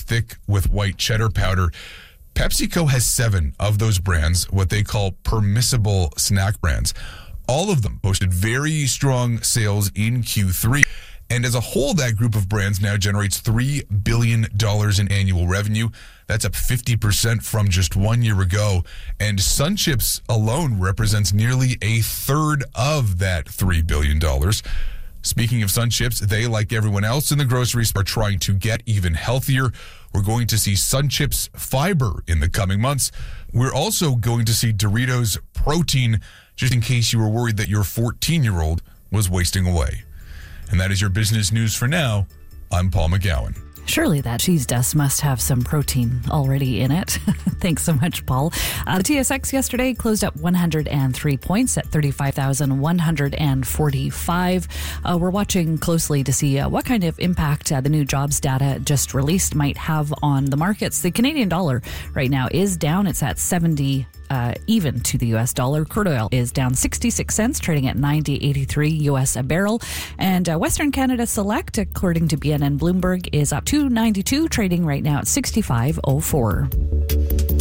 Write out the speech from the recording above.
thick with white cheddar powder. PepsiCo has 7 of those brands, what they call permissible snack brands. All of them posted very strong sales in Q3. And as a whole, that group of brands now generates $3 billion in annual revenue. That's up 50% from just 1 year ago. And SunChips alone represents nearly a third of that $3 billion. Speaking of SunChips, they, like everyone else in the grocery store, are trying to get even healthier. We're going to see SunChips Fiber in the coming months. We're also going to see Doritos Protein, just in case you were worried that your 14-year-old was wasting away. And that is your business news for now. I'm Paul McGowan. Surely that cheese dust must have some protein already in it. Thanks so much, Paul. The TSX yesterday closed up 103 points at 35,145. We're watching closely to see what kind of impact the new jobs data just released might have on the markets. The Canadian dollar right now is down. It's at 70 even to the U.S. dollar. Crude oil is down 66 cents, trading at $90.83 U.S. a barrel. And Western Canada Select, according to BNN Bloomberg, is up to $92, trading right now at $65.04.